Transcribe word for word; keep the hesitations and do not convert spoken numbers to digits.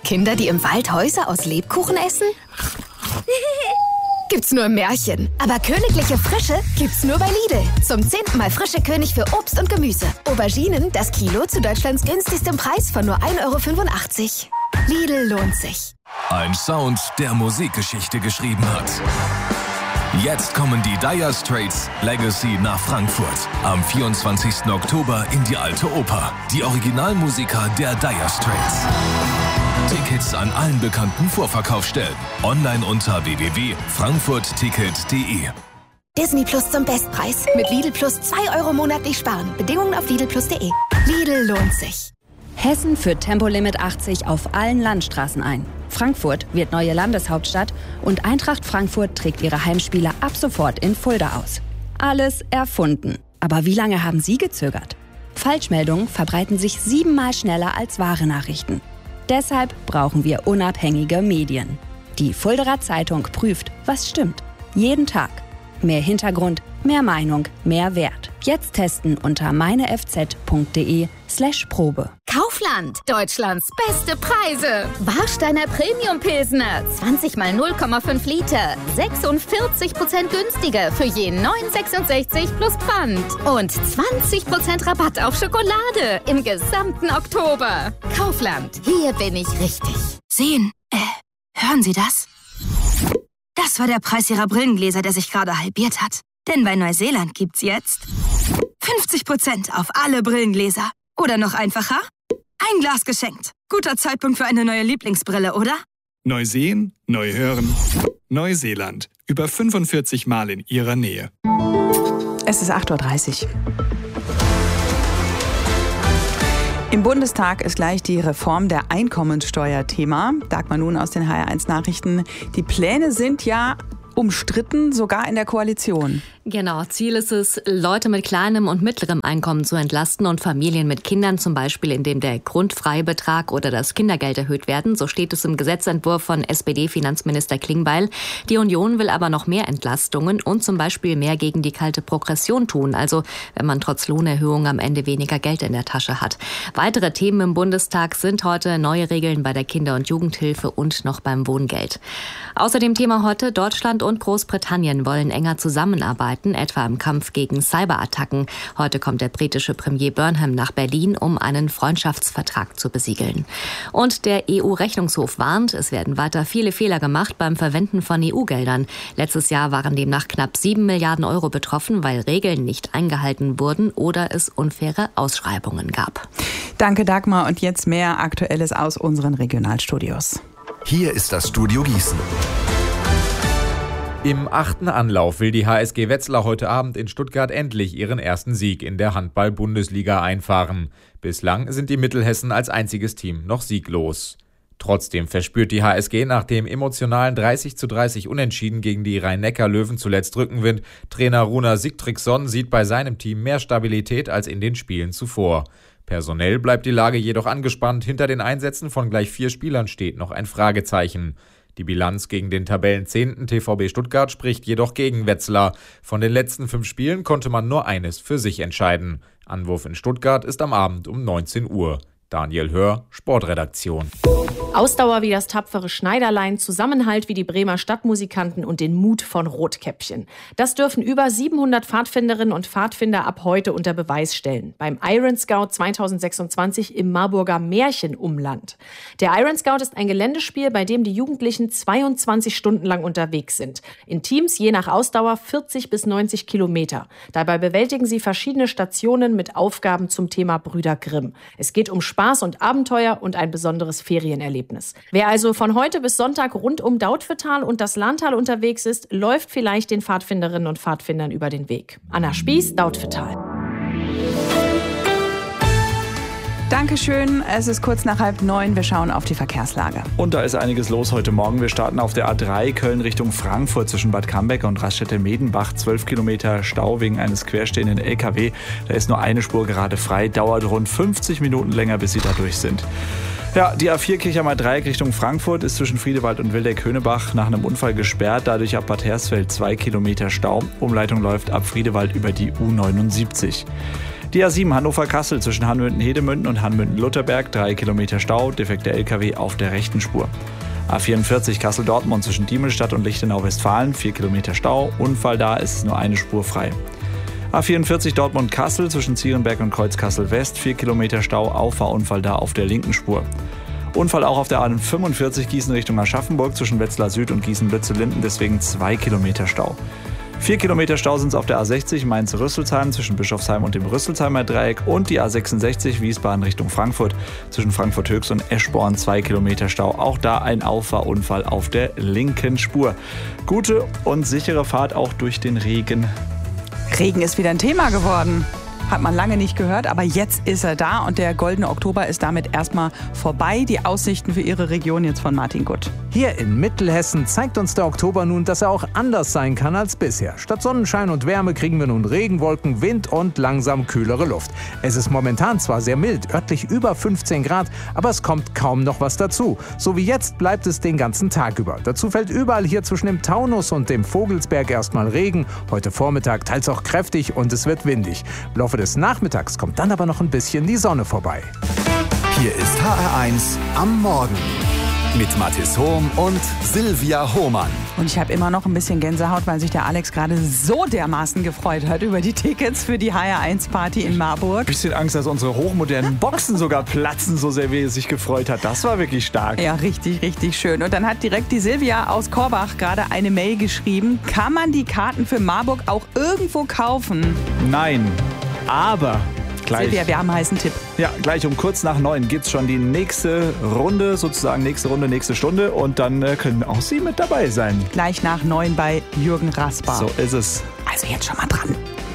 Kinder, die im Wald Häuser aus Lebkuchen essen? Gibt's nur im Märchen. Aber königliche Frische gibt's nur bei Lidl. Zum zehnten Mal frische König für Obst und Gemüse. Auberginen, das Kilo zu Deutschlands günstigstem Preis von nur ein Euro fünfundachtzig. Lidl lohnt sich. Ein Sound, der Musikgeschichte geschrieben hat. Jetzt kommen die Dire Straits Legacy nach Frankfurt. Am vierundzwanzigsten Oktober in die Alte Oper. Die Originalmusiker der Dire Straits. Tickets an allen bekannten Vorverkaufsstellen. Online unter w w w punkt frankfurt ticket punkt d e. Disney Plus zum Bestpreis. Mit Lidl Plus zwei Euro monatlich sparen. Bedingungen auf lidl plus punkt d e. Lidl lohnt sich. Hessen führt Tempolimit achtzig auf allen Landstraßen ein. Frankfurt wird neue Landeshauptstadt und Eintracht Frankfurt trägt ihre Heimspiele ab sofort in Fulda aus. Alles erfunden. Aber wie lange haben Sie gezögert? Falschmeldungen verbreiten sich siebenmal schneller als wahre Nachrichten. Deshalb brauchen wir unabhängige Medien. Die Fuldaer Zeitung prüft, was stimmt. Jeden Tag. Mehr Hintergrund, mehr Meinung, mehr Wert. Jetzt testen unter meinefz punkt de slash Probe. Kaufland, Deutschlands beste Preise. Warsteiner Premium Pilsner, zwanzig mal null Komma fünf Liter, sechsundvierzig Prozent günstiger für je neun Euro sechsundsechzig plus Pfand. Und zwanzig Prozent Rabatt auf Schokolade im gesamten Oktober. Kaufland, hier bin ich richtig. Sehen, äh, hören Sie das? Das war der Preis Ihrer Brillengläser, der sich gerade halbiert hat. Denn bei Neuseeland gibt's jetzt fünfzig Prozent auf alle Brillengläser. Oder noch einfacher, ein Glas geschenkt. Guter Zeitpunkt für eine neue Lieblingsbrille, oder? Neu sehen, neu hören. Neuseeland. Über fünfundvierzig Mal in Ihrer Nähe. Es ist acht Uhr dreißig. Im Bundestag ist gleich die Reform der Einkommensteuer Thema. Dagmar Nun aus den H R eins Nachrichten. Die Pläne sind ja umstritten, sogar in der Koalition. Genau, Ziel ist es, Leute mit kleinem und mittlerem Einkommen zu entlasten und Familien mit Kindern, zum Beispiel indem der Grundfreibetrag oder das Kindergeld erhöht werden. So steht es im Gesetzentwurf von S P D-Finanzminister Klingbeil. Die Union will aber noch mehr Entlastungen und zum Beispiel mehr gegen die kalte Progression tun, also wenn man trotz Lohnerhöhung am Ende weniger Geld in der Tasche hat. Weitere Themen im Bundestag sind heute neue Regeln bei der Kinder- und Jugendhilfe und noch beim Wohngeld. Außerdem Thema heute, Deutschland und Großbritannien wollen enger zusammenarbeiten, etwa im Kampf gegen Cyberattacken. Heute kommt der britische Premier Burnham nach Berlin, um einen Freundschaftsvertrag zu besiegeln. Und der E U-Rechnungshof warnt, es werden weiter viele Fehler gemacht beim Verwenden von E U-Geldern. Letztes Jahr waren demnach knapp sieben Milliarden Euro betroffen, weil Regeln nicht eingehalten wurden oder es unfaire Ausschreibungen gab. Danke, Dagmar. Und jetzt mehr Aktuelles aus unseren Regionalstudios. Hier ist das Studio Gießen. Im achten Anlauf will die H S G Wetzlar heute Abend in Stuttgart endlich ihren ersten Sieg in der Handball-Bundesliga einfahren. Bislang sind die Mittelhessen als einziges Team noch sieglos. Trotzdem verspürt die H S G nach dem emotionalen dreißig zu dreißig Unentschieden gegen die Rhein-Neckar-Löwen zuletzt Rückenwind. Trainer Runar Sigtryggsson sieht bei seinem Team mehr Stabilität als in den Spielen zuvor. Personell bleibt die Lage jedoch angespannt. Hinter den Einsätzen von gleich vier Spielern steht noch ein Fragezeichen. Die Bilanz gegen den Tabellenzehnten T V B Stuttgart spricht jedoch gegen Wetzlar. Von den letzten fünf Spielen konnte man nur eines für sich entscheiden. Anwurf in Stuttgart ist am Abend um neunzehn Uhr. Daniel Hör, Sportredaktion. Ausdauer wie das tapfere Schneiderlein, Zusammenhalt wie die Bremer Stadtmusikanten und den Mut von Rotkäppchen. Das dürfen über siebenhundert Pfadfinderinnen und Pfadfinder ab heute unter Beweis stellen. Beim Iron Scout zweitausendsechsundzwanzig im Marburger Märchenumland. Der Iron Scout ist ein Geländespiel, bei dem die Jugendlichen zweiundzwanzig Stunden lang unterwegs sind. In Teams je nach Ausdauer vierzig bis neunzig Kilometer. Dabei bewältigen sie verschiedene Stationen mit Aufgaben zum Thema Brüder Grimm. Es geht um Spaß und Abenteuer und ein besonderes Ferienerlebnis. Wer also von heute bis Sonntag rund um Dautphetal und das Lahntal unterwegs ist, läuft vielleicht den Pfadfinderinnen und Pfadfindern über den Weg. Anna Spieß, Dautphetal. Dankeschön. Es ist kurz nach halb neun. Wir schauen auf die Verkehrslage. Und da ist einiges los heute Morgen. Wir starten auf der A drei Köln Richtung Frankfurt zwischen Bad Cambecker und Raststätte-Medenbach. zwölf Kilometer Stau wegen eines querstehenden L K W. Da ist nur eine Spur gerade frei. Dauert rund fünfzig Minuten länger, bis sie da durch sind. Ja, die A vier Kirchheimer Dreieck Richtung Frankfurt ist zwischen Friedewald und Wildeck-Höhnebach nach einem Unfall gesperrt. Dadurch ab Bad Hersfeld zwei Kilometer Stau. Umleitung läuft ab Friedewald über die U neunundsiebzig. Die A sieben Hannover-Kassel zwischen Hanmünden-Hedemünden und Hanmünden-Lutherberg, drei Kilometer Stau, defekter L K W auf der rechten Spur. A vierundvierzig Kassel-Dortmund zwischen Diemelstadt und Lichtenau-Westfalen, vier Kilometer Stau, Unfall da, ist es nur eine Spur frei. A vierundvierzig Dortmund-Kassel zwischen Zierenberg und Kreuz-Kassel-West, vier Kilometer Stau, Auffahrunfall da auf der linken Spur. Unfall auch auf der A fünfundvierzig Gießen Richtung Aschaffenburg zwischen Wetzlar Süd und Gießen-Lütze-Linden, deswegen zwei Kilometer Stau. vier Kilometer Stau sind es auf der A sechzig Mainz-Rüsselsheim zwischen Bischofsheim und dem Rüsselsheimer Dreieck und die A sechsundsechzig Wiesbaden Richtung Frankfurt zwischen Frankfurt-Höchst und Eschborn, zwei Kilometer Stau. Auch da ein Auffahrunfall auf der linken Spur. Gute und sichere Fahrt auch durch den Regen. Regen ist wieder ein Thema geworden. Hat man lange nicht gehört, aber jetzt ist er da und der goldene Oktober ist damit erstmal vorbei. Die Aussichten für Ihre Region jetzt von Martin Gutt. Hier in Mittelhessen zeigt uns der Oktober nun, dass er auch anders sein kann als bisher. Statt Sonnenschein und Wärme kriegen wir nun Regenwolken, Wind und langsam kühlere Luft. Es ist momentan zwar sehr mild, örtlich über fünfzehn Grad, aber es kommt kaum noch was dazu. So wie jetzt bleibt es den ganzen Tag über. Dazu fällt überall hier zwischen dem Taunus und dem Vogelsberg erstmal Regen. Heute Vormittag teils auch kräftig und es wird windig. Im Laufe des Nachmittags kommt dann aber noch ein bisschen die Sonne vorbei. Hier ist H R eins am Morgen mit Mathis Hohm und Silvia Hohmann. Und ich habe immer noch ein bisschen Gänsehaut, weil sich der Alex gerade so dermaßen gefreut hat über die Tickets für die H R eins Party in Marburg. Bisschen Angst, dass unsere hochmodernen Boxen sogar platzen, so sehr wie er sich gefreut hat. Das war wirklich stark. Ja, richtig, richtig schön. Und dann hat direkt die Silvia aus Korbach gerade eine Mail geschrieben. Kann man die Karten für Marburg auch irgendwo kaufen? Nein, aber... Gleich. Silvia, wir haben einen heißen Tipp. Ja, gleich um kurz nach neun gibt es schon die nächste Runde, sozusagen nächste Runde, nächste Stunde. Und dann äh, können auch Sie mit dabei sein. Gleich nach neun bei Jürgen Rasper. So ist es. Also jetzt schon mal dran.